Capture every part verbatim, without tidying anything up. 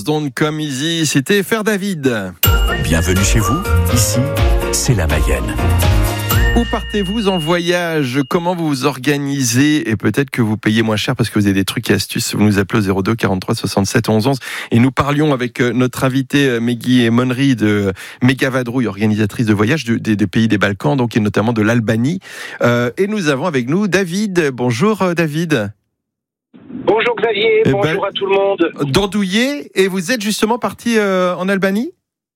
Don't Come Easy, c'était Faire David. Bienvenue chez vous, ici, c'est la Mayenne. Où partez-vous en voyage ? Comment vous vous organisez ? Et peut-être que vous payez moins cher parce que vous avez des trucs et astuces. Vous nous appelez au zéro deux quarante-trois soixante-sept onze onze. Et nous parlions avec notre invitée Meggy Monnery de Méga Vadrouille, organisatrice de voyage des, des pays des Balkans, donc et notamment de l'Albanie. Euh, et nous avons avec nous David. Bonjour David. Bonjour Xavier, eh bonjour ben, à tout le monde. D'Andouillé, et vous êtes justement parti euh, en Albanie ?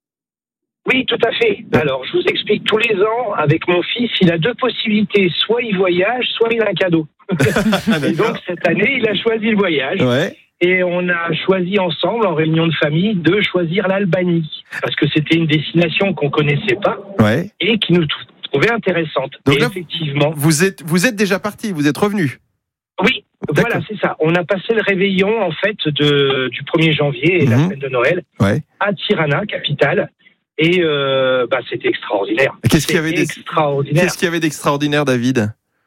Oui, tout à fait. Alors, je vous explique, tous les ans, avec mon fils, il a deux possibilités. Soit il voyage, soit il a un cadeau. Et donc, cette année, il a choisi le voyage. Ouais. Et on a choisi ensemble, en réunion de famille, de choisir l'Albanie. Parce que c'était une destination qu'on connaissait pas. Ouais. Et qui nous trouvait intéressante. Donc et là, effectivement. Vous êtes, vous êtes déjà parti, vous êtes revenu ? Oui. D'accord. Voilà, c'est ça. On a passé le réveillon, en fait, de, du premier janvier et mmh. la semaine de Noël. Ouais. À Tirana, capitale. Et euh, bah, c'était extraordinaire. Qu'est-ce qu'il y avait extraordinaire. Qu'est-ce qu'il y avait d'extraordinaire, David ?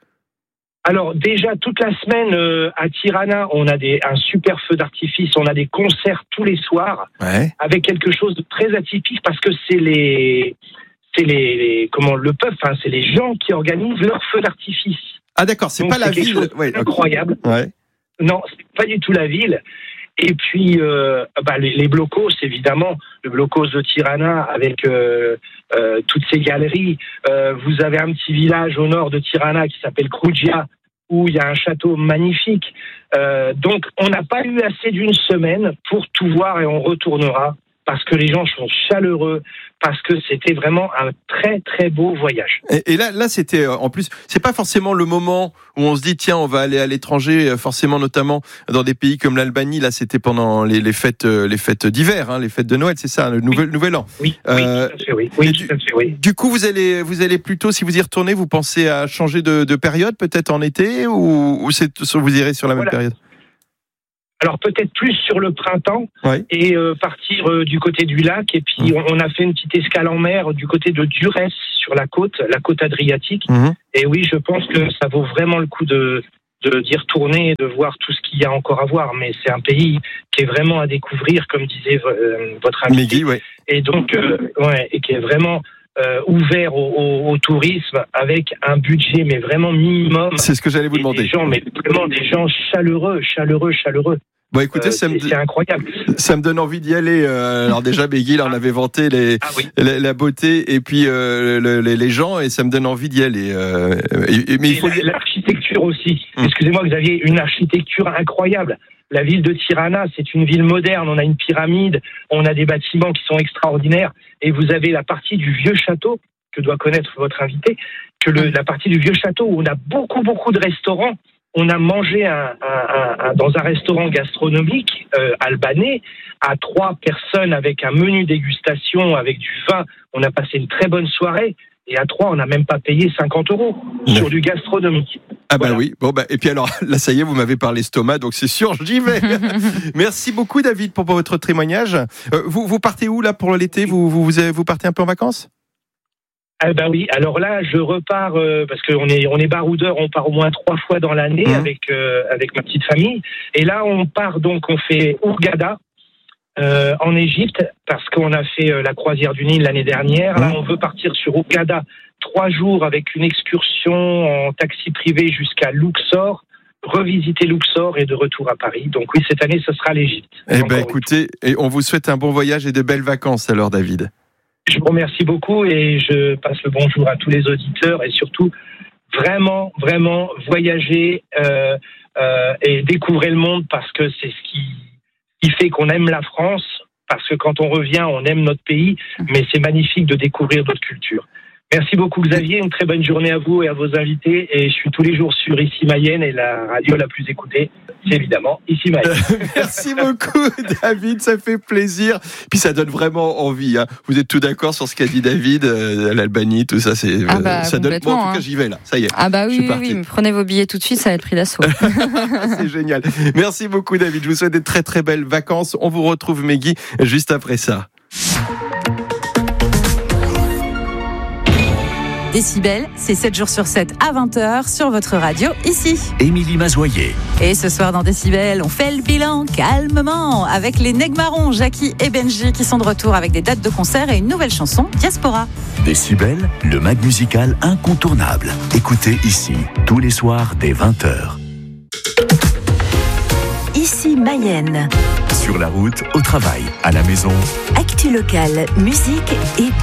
Alors déjà, toute la semaine euh, à Tirana, on a des, un super feu d'artifice, on a des concerts tous les soirs, ouais. avec quelque chose de très atypique parce que c'est les, c'est les, les comment le peuple, enfin c'est les gens qui organisent leur feu d'artifice. Ah d'accord, c'est Donc, pas c'est la ville, ouais, incroyable. Ouais. Non, c'est pas du tout la ville. Et puis, euh, bah, les, les blocos, évidemment, le blocos de Tirana avec euh, euh, toutes ces galeries. Euh, vous avez un petit village au nord de Tirana qui s'appelle Krugia, où il y a un château magnifique. Euh, donc, on n'a pas eu assez d'une semaine pour tout voir et on retournera parce que les gens sont chaleureux, parce que c'était vraiment un très très beau voyage. Et, et là, là, c'était en plus, c'est pas forcément le moment où on se dit tiens, on va aller à l'étranger, forcément, notamment dans des pays comme l'Albanie. Là, c'était pendant les, les fêtes, les fêtes d'hiver, hein, les fêtes de Noël, c'est ça, le nouvel, oui. nouvel an. Oui, euh, oui, tout à fait, oui. oui, tout à fait, oui. Du coup, vous allez, vous allez plutôt, si vous y retournez, vous pensez à changer de, de période, peut-être en été, ou, ou c'est, vous irez sur la voilà. même période? Alors peut-être plus sur le printemps ouais. et euh, partir euh, du côté du lac. Et puis mmh. on, on a fait une petite escale en mer du côté de Durrës sur la côte, la côte adriatique. Mmh. Et oui, je pense que ça vaut vraiment le coup de, de d'y retourner et de voir tout ce qu'il y a encore à voir. Mais c'est un pays qui est vraiment à découvrir, comme disait euh, votre ami. Meggy, ouais. Et donc, euh, ouais, et qui est vraiment euh, ouvert au, au, au tourisme avec un budget mais vraiment minimum. C'est ce que j'allais vous demander. Des gens, mais vraiment des gens chaleureux, chaleureux, chaleureux. Bon, écoutez, euh, ça me, c'est incroyable. Ça me donne envie d'y aller. Euh, alors déjà, Meggy, là, on avait vanté les, ah oui. la, la beauté et puis euh, le, les, les gens, et ça me donne envie d'y aller. Euh, et, mais il faut et l'architecture aussi. Hum. Excusez-moi, vous aviez une architecture incroyable. La ville de Tirana, c'est une ville moderne. On a une pyramide, on a des bâtiments qui sont extraordinaires. Et vous avez la partie du vieux château que doit connaître votre invité, que le, la partie du vieux château où on a beaucoup, beaucoup de restaurants. On a mangé un, un, un, dans un restaurant gastronomique euh, albanais à trois personnes avec un menu dégustation, avec du vin. On a passé une très bonne soirée. Et à trois, on n'a même pas payé cinquante euros ouais. sur du gastronomique. Ah bah voilà. oui. Bon bah et puis alors là ça y est, vous m'avez parlé estomac, donc c'est sûr, j'y vais. Merci beaucoup David pour votre témoignage. Euh, vous vous partez où là pour l'été ? Vous vous vous partez un peu en vacances ? Eh ben oui, alors là, je repars euh, parce qu'on est on est baroudeur, on part au moins trois fois dans l'année mmh. avec euh, avec ma petite famille. Et là, on part donc, on fait Hurghada euh, en Égypte parce qu'on a fait euh, la croisière du Nil l'année dernière. Mmh. Là, on veut partir sur Hurghada trois jours avec une excursion en taxi privé jusqu'à Luxor, revisiter Luxor et de retour à Paris. Donc oui, cette année, ce sera l'Égypte. Eh ben écoutez, et on vous souhaite un bon voyage et de belles vacances alors, David. Je vous remercie beaucoup et je passe le bonjour à tous les auditeurs et surtout, vraiment, vraiment, voyager euh, euh, et découvrir le monde parce que c'est ce qui, qui fait qu'on aime la France, parce que quand on revient, on aime notre pays, mais c'est magnifique de découvrir d'autres cultures. Merci beaucoup Xavier, une très bonne journée à vous et à vos invités. Et je suis tous les jours sur Ici Mayenne et la radio la plus écoutée, c'est évidemment Ici Mayenne. Merci beaucoup David, ça fait plaisir. Puis ça donne vraiment envie. Hein. Vous êtes tout d'accord sur ce qu'a dit David, euh, l'Albanie, tout ça, c'est ah bah, ça donne. Bon, en tout cas, hein. j'y vais là. Ça y est. Ah bah oui, je suis oui, oui, mais prenez vos billets tout de suite, ça va être pris d'assaut. C'est génial. Merci beaucoup David. Je vous souhaite des très très belles vacances. On vous retrouve Meggy juste après ça. Décibel, c'est sept jours sur sept à vingt heures sur votre radio, ici. Émilie Mazoyer. Et ce soir dans Décibel, on fait le bilan calmement avec les Negmarons, Jackie et Benji qui sont de retour avec des dates de concert et une nouvelle chanson, Diaspora. Décibel, le mag musical incontournable. Écoutez ici, tous les soirs dès vingt heures. Ici Mayenne. Sur la route, au travail, à la maison. Actu locale, musique et